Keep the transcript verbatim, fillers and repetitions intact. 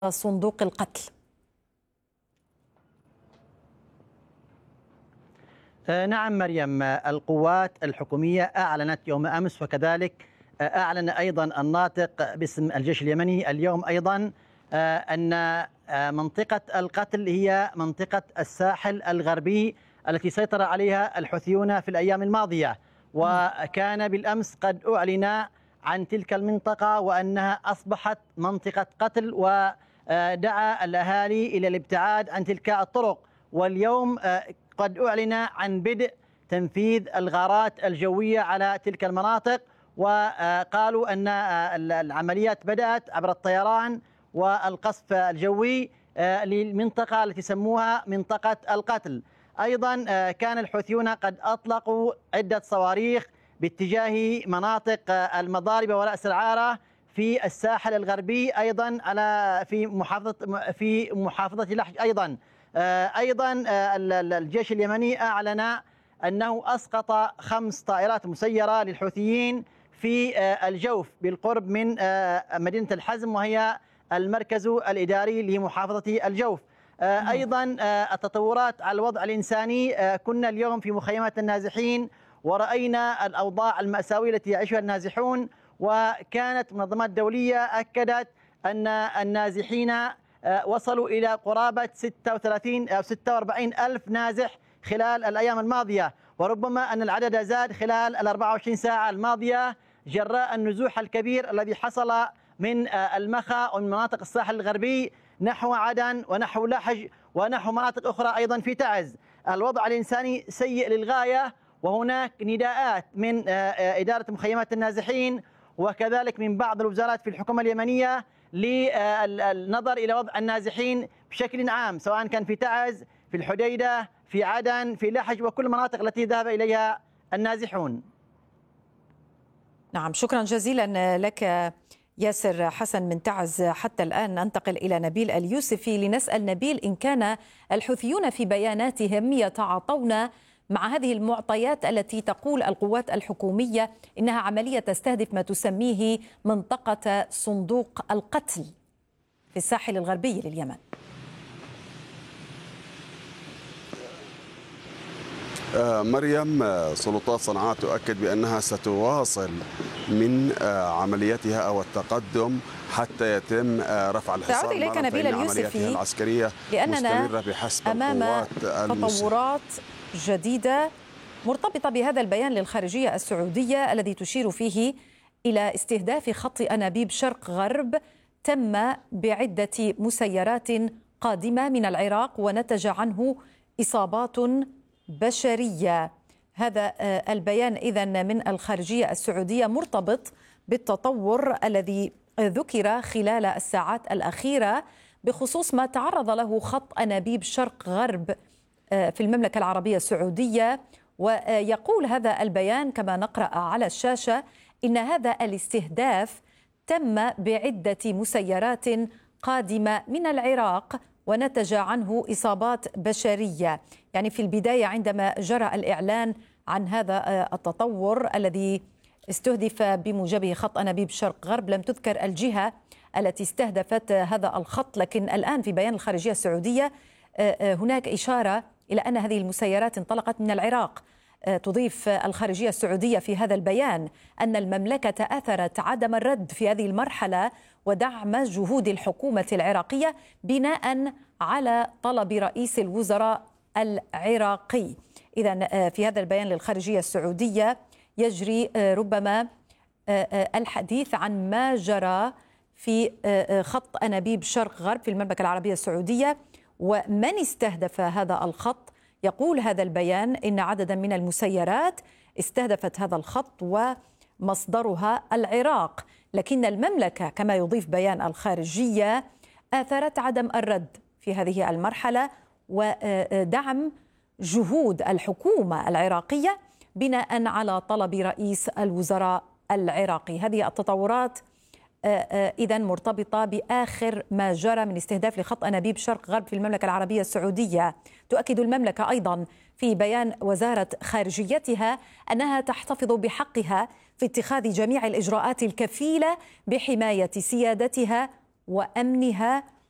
صندوق القتل. نعم مريم، القوات الحكومية أعلنت يوم أمس، وكذلك أعلن أيضا الناطق باسم الجيش اليمني اليوم أيضا أن منطقة القتل هي منطقة الساحل الغربي التي سيطر عليها الحوثيون في الأيام الماضية، وكان بالأمس قد أعلن عن تلك المنطقة وأنها أصبحت منطقة قتل، ودعا الأهالي إلى الابتعاد عن تلك الطرق. واليوم قد أعلن عن بدء تنفيذ الغارات الجوية على تلك المناطق، وقالوا أن العمليات بدأت عبر الطيران والقصف الجوي للمنطقة التي سموها منطقة القتل. أيضا كان الحوثيون قد أطلقوا عدة صواريخ باتجاه مناطق المضاربة ورأس العارة في الساحل الغربي، أيضا على في محافظة في محافظة لحج. أيضا أيضا الجيش اليمني أعلن أنه أسقط خمس طائرات مسيرة للحوثيين في الجوف بالقرب من مدينة الحزم، وهي المركز الإداري لمحافظة الجوف. أيضا التطورات على الوضع الإنساني، كنا اليوم في مخيمات النازحين ورأينا الأوضاع المأساوية التي يعيشها النازحون، وكانت منظمات دولية أكدت أن النازحين وصلوا إلى قرابة ستة وثلاثين أو ستة وأربعين ألف نازح خلال الأيام الماضية، وربما أن العدد زاد خلال الأربع وعشرين ساعة الماضية جراء النزوح الكبير الذي حصل من المخا ومن مناطق الساحل الغربي نحو عدن ونحو لحج ونحو مناطق أخرى أيضا في تعز. الوضع الإنساني سيء للغاية، وهناك نداءات من إدارة مخيمات النازحين وكذلك من بعض الوزارات في الحكومة اليمنية للنظر إلى وضع النازحين بشكل عام، سواء كان في تعز، في الحديدة، في عدن، في لحج، وكل المناطق التي ذهب إليها النازحون. نعم، شكرا جزيلا لك ياسر حسن من تعز. حتى الآن ننتقل إلى نبيل اليوسفي لنسأل نبيل إن كان الحوثيون في بياناتهم يتعاطون مع هذه المعطيات التي تقول القوات الحكومية إنها عملية تستهدف ما تسميه منطقة صندوق القتل في الساحل الغربي لليمن. مريم، سلطات صنعاء تؤكد بأنها ستواصل من عمليتها أو التقدم حتى يتم رفع الحصار. تعود إليك نبيل اليوسفي العسكرية لأننا مستمرة بحسب أمام تطورات جديدة مرتبطة بهذا البيان للخارجية السعودية الذي تشير فيه إلى استهداف خط أنابيب شرق غرب تم بعدة مسيرات قادمة من العراق ونتج عنه إصابات بشرية. هذا البيان إذن من الخارجية السعودية مرتبط بالتطور الذي ذكر خلال الساعات الأخيرة بخصوص ما تعرض له خط أنابيب شرق غرب في المملكة العربية السعودية. ويقول هذا البيان كما نقرأ على الشاشة إن هذا الاستهداف تم بعدة مسيرات قادمة من العراق ونتج عنه إصابات بشرية. يعني في البداية عندما جرى الإعلان عن هذا التطور الذي استهدف بموجبه خط أنابيب شرق غرب لم تذكر الجهة التي استهدفت هذا الخط، لكن الآن في بيان الخارجية السعودية هناك إشارة إلى أن هذه المسيرات انطلقت من العراق. تضيف الخارجية السعودية في هذا البيان أن المملكة أثرت عدم الرد في هذه المرحلة ودعم جهود الحكومة العراقية بناء على طلب رئيس الوزراء العراقي. إذن في هذا البيان للخارجية السعودية يجري ربما الحديث عن ما جرى في خط أنابيب شرق غرب في المملكة العربية السعودية ومن استهدف هذا الخط. يقول هذا البيان إن عددا من المسيرات استهدفت هذا الخط ومصدرها العراق، لكن المملكة كما يضيف بيان الخارجية آثرت عدم الرد في هذه المرحلة ودعم جهود الحكومة العراقية بناء على طلب رئيس الوزراء العراقي. هذه التطورات إذن مرتبطة بآخر ما جرى من استهداف لخط أنابيب شرق غرب في المملكة العربية السعودية. تؤكد المملكة أيضا في بيان وزارة خارجيتها أنها تحتفظ بحقها في اتخاذ جميع الإجراءات الكفيلة بحماية سيادتها وأمنها